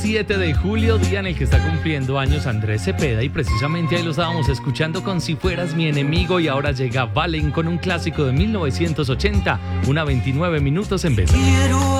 7 de julio, día en el que está cumpliendo años Andrés Cepeda, y precisamente ahí lo estábamos escuchando con Si Fueras Mi Enemigo, y ahora llega Valen con un clásico de 1980, 1:29 en Beso.